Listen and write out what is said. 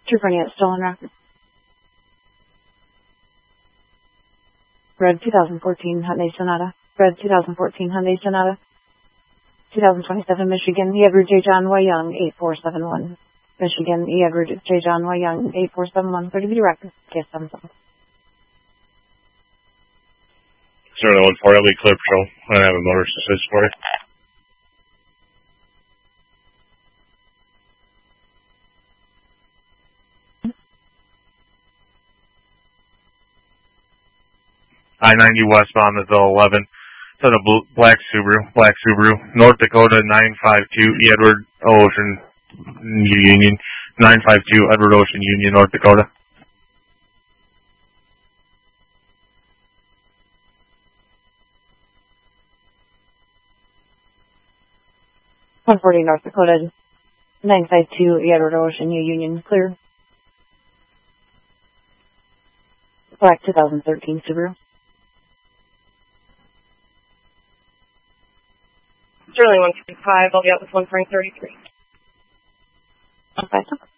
True Fernie, it's still on record. Red 2014 Hyundai Sonata. Red 2014 Hyundai Sonata. 2027 Michigan E. Edward J. John Y. Young 8471. Michigan E. Edward J. John Y. Young 8471. 30 record. Case 77. Zero 14 LB Clear Patrol. I have a motorist assist for you. I-90 westbound at the 11 to the black Subaru, North Dakota 952 Edward Ocean Union, 952 Edward Ocean Union, North Dakota. .140 North Dakota 952 Edward Ocean Union, clear. Black 2013 Subaru. Sterling 135, I'll be out with 1.33. Okay.